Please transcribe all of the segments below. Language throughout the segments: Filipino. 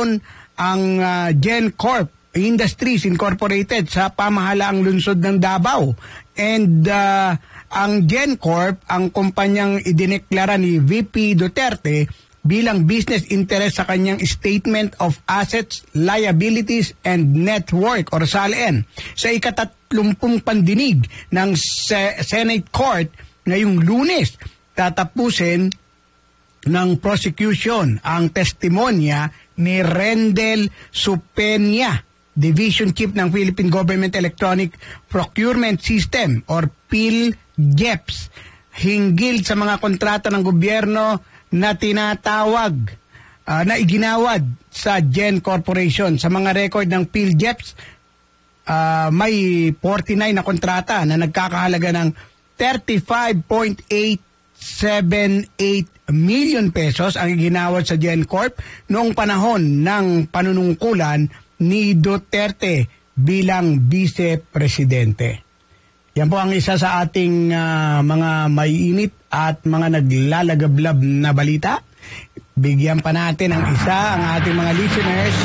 nagkaroon ang GenCorp Industries Incorporated sa pamahalaang lungsod ng Davao. And ang GenCorp, ang kumpanyang idineklara ni VP Duterte bilang business interest sa kanyang Statement of Assets, Liabilities, and Network or SALN sa ika-30 pandinig ng Senate Court ngayong Lunes. Tatapusin ng prosecution ang testimonya ni Rendel Supenia, Division Chief ng Philippine Government Electronic Procurement System or PhilGEPS, hinggil sa mga kontrata ng gobyerno na tinatawag na iginawad sa Gen Corporation. Sa mga record ng PhilGEPS, may 49 na kontrata na nagkakahalaga ng 35.878 million pesos ang iginawad sa GenCorp noong panahon ng panunungkulan ni Duterte bilang vice-presidente. Yan po ang isa sa ating mga maiinit at mga naglalagablab na balita. Bigyan pa natin ang isa ang ating mga listeners.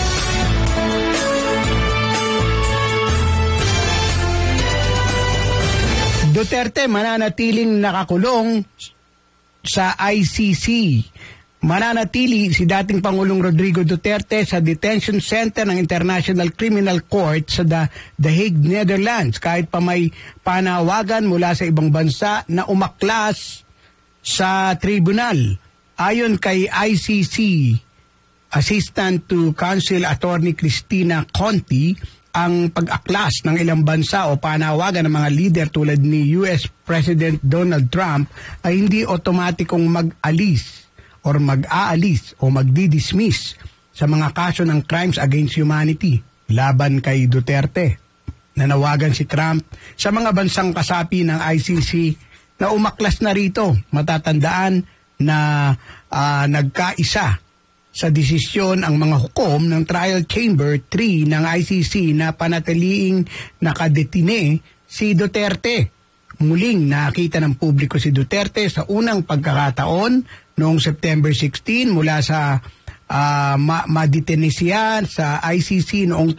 Duterte mananatiling nakakulong sa ICC. Mananatili si dating Pangulong Rodrigo Duterte sa detention center ng International Criminal Court sa The Hague, Netherlands, kahit pa may panawagan mula sa ibang bansa na umaklas sa tribunal. Ayon kay ICC Assistant to Counsel Attorney Cristina Conti, ang pag-aklas ng ilang bansa o panawagan ng mga leader tulad ni US President Donald Trump ay hindi otomatikong mag-alis or mag-aalis o magdi-dismiss sa mga kaso ng crimes against humanity laban kay Duterte. Nanawagan si Trump sa mga bansang kasapi ng ICC na umaklas na rito. Matatandaan na nagkaisa sa desisyon ang mga hukom ng Trial Chamber 3 ng ICC na panatiliing nakadetine si Duterte. Muling nakita ng publiko si Duterte sa unang pagkakataon noong September 16 mula sa madetine siya sa ICC noong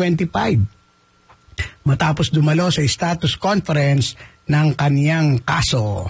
2025 matapos dumalo sa status conference ng kaniyang kaso.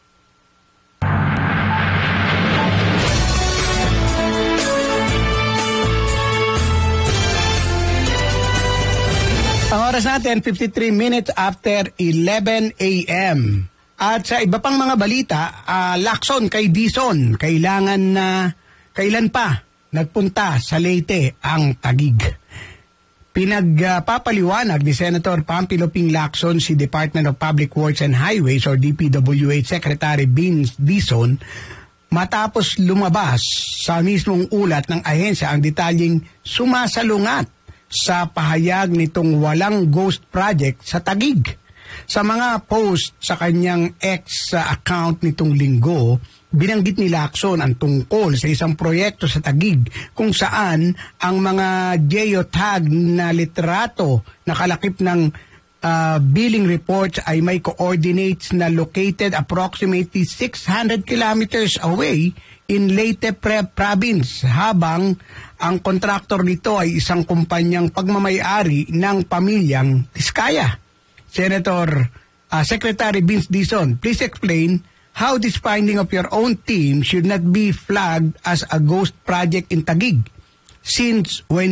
Ang oras natin, 53 minutes after 11 a.m. At sa iba pang mga balita, Lacson kay Dizon, kailan pa nagpunta sa Leyte ang Taguig. Pinagpapaliwanag ni Senator Pampilo Ping Lacson si Department of Public Works and Highways or DPWH Secretary Vince Dizon matapos lumabas sa mismong ulat ng ahensya ang detalyeng sumasalungat sa pahayag nitong walang ghost project sa Taguig. Sa mga post sa kanyang X account nitong linggo, binanggit ni Lacson ang tungkol sa isang proyekto sa Taguig kung saan ang mga geotag na litrato na kalakip ng billing reports ay may coordinates na located approximately 600 kilometers away in Leyte Province, habang ang kontraktor nito ay isang kumpanyang pagmamayari ng pamilyang Tiskaya. Secretary Vince Dizon, please explain how this finding of your own team should not be flagged as a ghost project in Taguig. Since when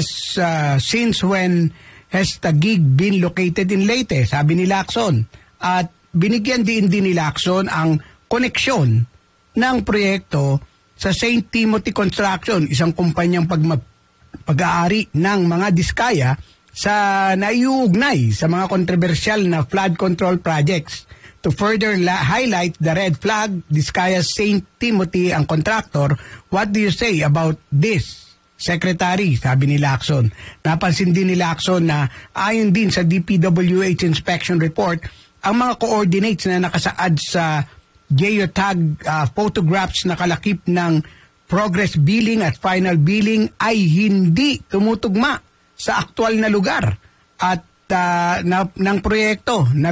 has Taguig been located in Leyte? Sabi ni Lacson. At binigyan din ni Lacson ang koneksyon ng proyekto sa St. Timothy Construction, isang kumpanyang pag-aari ng mga diskaya sa naiuugnay sa mga kontrobersyal na flood control projects. To further highlight the red flag, Diskaya St. Timothy ang contractor. What do you say about this, Secretary? Sabi ni Lacson. Napansin din ni Lacson na ayon din sa DPWH inspection report, ang mga coordinates na nakasaad sa geotag photographs na kalakip ng progress billing at final billing ay hindi tumutugma sa aktual na lugar at ng proyekto na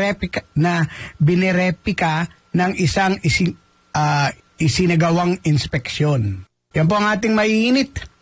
binerepika ng isang isinagawang inspeksyon. Yan po ang ating maiinit